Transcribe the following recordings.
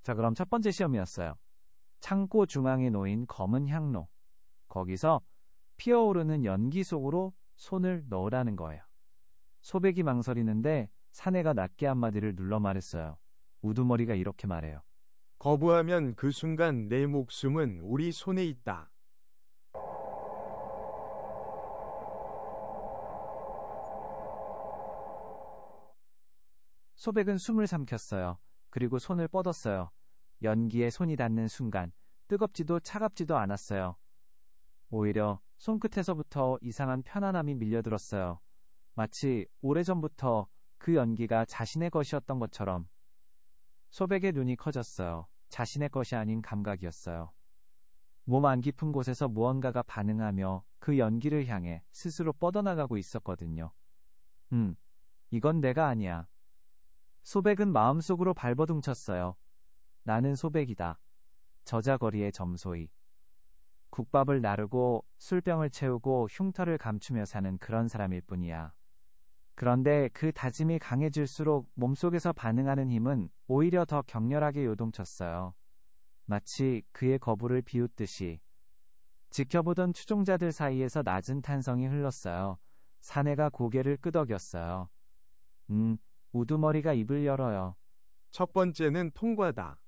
자, 그럼 첫 번째 시험이었어요. 창고 중앙에 놓인 검은 향로. 거기서 피어오르는 연기 속으로 손을 넣으라는 거예요. 소백이 망설이는데 사내가 낱개 한마디를 눌러 말했어요. 우두머리가 이렇게 말해요. 거부하면 그 순간 내 목숨은 우리 손에 있다. 소백은 숨을 삼켰어요. 그리고 손을 뻗었어요. 연기에 손이 닿는 순간 뜨겁지도 차갑지도 않았어요. 오히려 손끝에서부터 이상한 편안함이 밀려들었어요. 마치 오래전부터 그 연기가 자신의 것이었던 것처럼. 소백의 눈이 커졌어요. 자신의 것이 아닌 감각이었어요. 몸 안 깊은 곳에서 무언가가 반응하며 그 연기를 향해 스스로 뻗어나가고 있었거든요. 이건 내가 아니야. 소백은 마음속으로 발버둥쳤어요. 나는 소백이다. 저자거리의 점소이. 국밥을 나르고 술병을 채우고 흉터를 감추며 사는 그런 사람일 뿐이야. 그런데 그 다짐이 강해질수록 몸속에서 반응하는 힘은 오히려 더 격렬하게 요동쳤어요. 마치 그의 거부를 비웃듯이. 지켜보던 추종자들 사이에서 낮은 탄성이 흘렀어요. 사내가 고개를 끄덕였어요. 우두머리가 입을 열어요. 첫 번째는 통과다.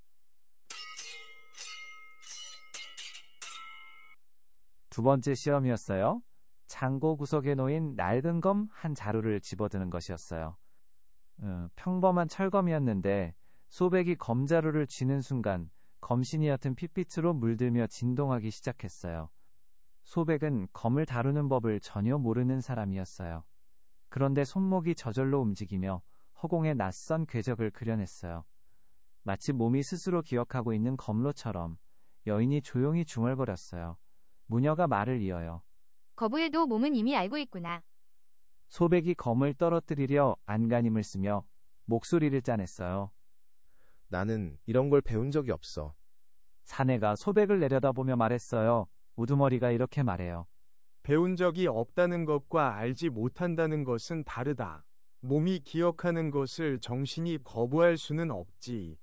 두 번째 시험이었어요. 창고 구석에 놓인 낡은 검 한 자루를 집어드는 것이었어요. 평범한 철검이었는데 소백이 검자루를 쥐는 순간 검신이 옅은 핏빛으로 물들며 진동하기 시작했어요. 소백은 검을 다루는 법을 전혀 모르는 사람이었어요. 그런데 손목이 저절로 움직이며 허공에 낯선 궤적을 그려냈어요. 마치 몸이 스스로 기억하고 있는 검로처럼 여인이 조용히 중얼거렸어요. 무녀가 말을 이어요. 거부해도 몸은 이미 알고 있구나. 소백이 검을 떨어뜨리려 안간힘을 쓰며 목소리를 짜냈어요. 나는 이런 걸 배운 적이 없어. 사내가 소백을 내려다보며 말했어요. 우두머리가 이렇게 말해요. 배운 적이 없다는 것과 알지 못한다는 것은 다르다. 몸이 기억하는 것을 정신이 거부할 수는 없지.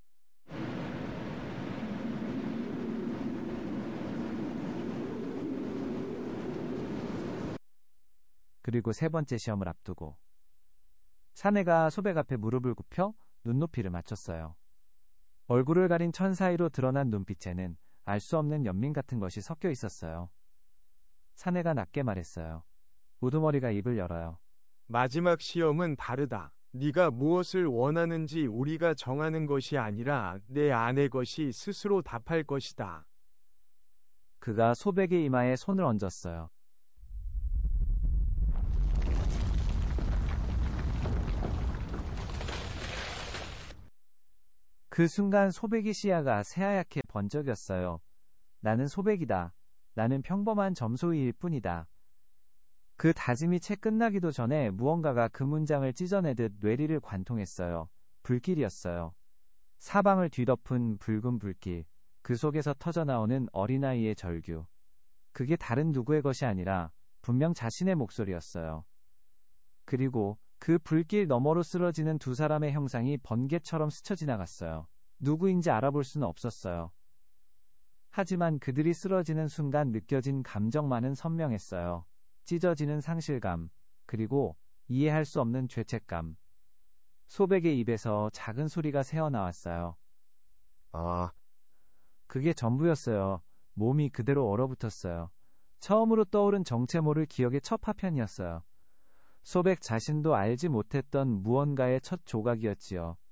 그리고 세 번째 시험을 앞두고 사내가 소백 앞에 무릎을 굽혀 눈높이를 맞췄어요. 얼굴을 가린 천 사이로 드러난 눈빛에는 알 수 없는 연민 같은 것이 섞여 있었어요. 사내가 낮게 말했어요. 우두머리가 입을 열어요. 마지막 시험은 다르다. 네가 무엇을 원하는지 우리가 정하는 것이 아니라 내 아내 것이 스스로 답할 것이다. 그가 소백의 이마에 손을 얹었어요. 그 순간 소백의 시야가 새하얗게 번쩍였어요. 나는 소백이다. 나는 평범한 점소이일 뿐이다. 그 다짐이 채 끝나기도 전에 무언가가 그 문장을 찢어내듯 뇌리를 관통했어요. 불길이었어요. 사방을 뒤덮은 붉은 불길. 그 속에서 터져나오는 어린아이의 절규. 그게 다른 누구의 것이 아니라 분명 자신의 목소리였어요. 그리고 그 불길 너머로 쓰러지는 두 사람의 형상이 번개처럼 스쳐 지나갔어요. 누구인지 알아볼 수는 없었어요. 하지만 그들이 쓰러지는 순간 느껴진 감정만은 선명했어요. 찢어지는 상실감, 그리고 이해할 수 없는 죄책감. 소백의 입에서 작은 소리가 새어나왔어요. 아, 그게 전부였어요. 몸이 그대로 얼어붙었어요. 처음으로 떠오른 정체 모를 기억의 첫 파편이었어요. 소백 자신도 알지 못했던 무언가의 첫 조각이었지요.